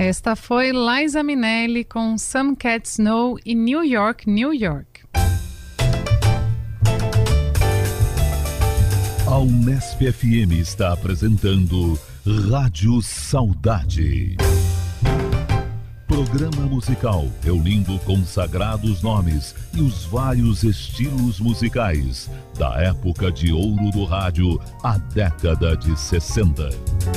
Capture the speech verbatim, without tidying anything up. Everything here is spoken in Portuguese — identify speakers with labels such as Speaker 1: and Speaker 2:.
Speaker 1: Esta foi Liza Minnelli com Some Cats Know e New York, New York.
Speaker 2: A Unesp F M está apresentando Rádio Saudade. Programa musical reunindo consagrados nomes e os vários estilos musicais da época de ouro do rádio, a década de sessenta.